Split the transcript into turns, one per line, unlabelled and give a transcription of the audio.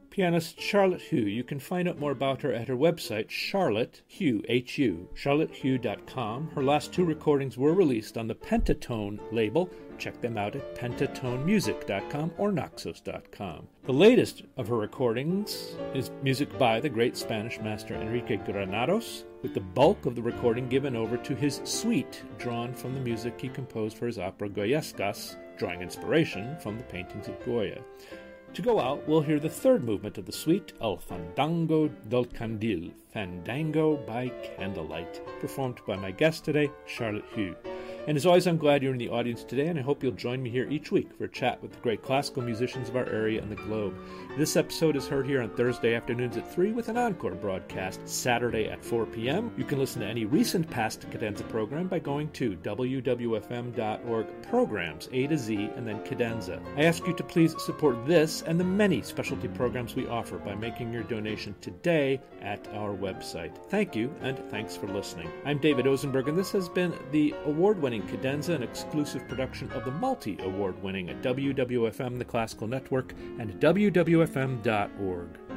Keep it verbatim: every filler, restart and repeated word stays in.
pianist Charlotte Hugh. You can find out more about her at her website, Charlotte Hugh, H U, charlotte hugh dot com. Her last two recordings were released on the Pentatone label. Check them out at pentatone music dot com or naxos dot com. The latest of her recordings is music by the great Spanish master Enrique Granados, with the bulk of the recording given over to his suite, drawn from the music he composed for his opera Goyescas, drawing inspiration from the paintings of Goya. To go out, we'll hear the third movement of the suite, El Fandango del Candil, Fandango by Candlelight, performed by my guest today, Charlotte Hugh. And as always, I'm glad you're in the audience today, and I hope you'll join me here each week for a chat with the great classical musicians of our area and the globe. This episode is heard here on Thursday afternoons at three with an encore broadcast Saturday at four p.m. You can listen to any recent past Cadenza program by going to w w f m dot org programs, A to Z, and then Cadenza. I ask you to please support this and the many specialty programs we offer by making your donation today at our website. Thank you, and thanks for listening. I'm David Osenberg, and this has been the award-winning Cadenza, an exclusive production of the multi-award-winning W W F M, the Classical Network, and w w f m dot org.